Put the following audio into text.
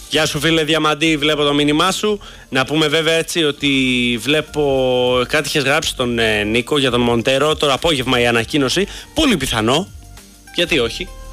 Γεια σου φίλε Διαμαντή, βλέπω το μήνυμά σου. Να πούμε βέβαια έτσι ότι βλέπω κάτι είχες γράψει τον Νίκο για τον Μοντέρο. Το απόγευμα η ανακοίνωση. Πολύ πιθανό. Γιατί όχι.